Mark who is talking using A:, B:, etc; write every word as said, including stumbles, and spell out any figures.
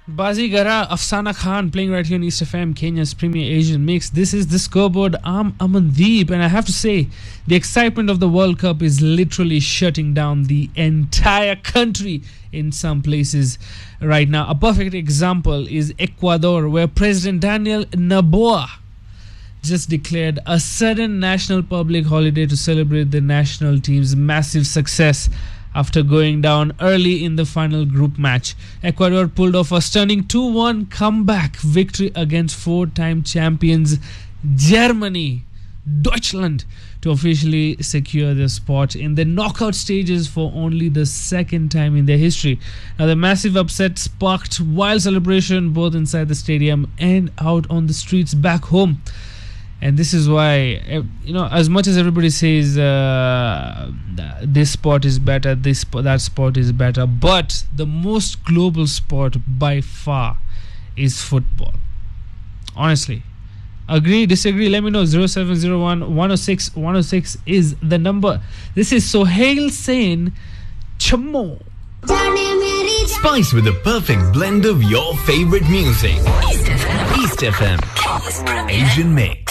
A: Bazigara Afsana Khan playing right here on East F M, Kenya's premier Asian mix. This is the scoreboard. I'm Amandeep, and I have to say, the excitement of the World Cup is literally shutting down the entire country in some places right now. A perfect example is Ecuador, where President Daniel Noboa just declared a sudden national public holiday to celebrate the national team's massive success after going down early in the final group match. Ecuador pulled off a stunning two one comeback victory against four-time champions Germany, Deutschland, to officially secure their spot in the knockout stages for only the second time in their history. Now, the massive upset sparked wild celebration both inside the stadium and out on the streets back home. And this is why, you know, as much as everybody says uh, this sport is better, this that sport is better, but the most global sport by far is football. Honestly. Agree, disagree, let me know. zero seven zero one, one oh six, one oh six is the number. This is Sohail Sain, Chammo.
B: Spice with the perfect blend of your favorite music. East F M. East F M. Asian Mix.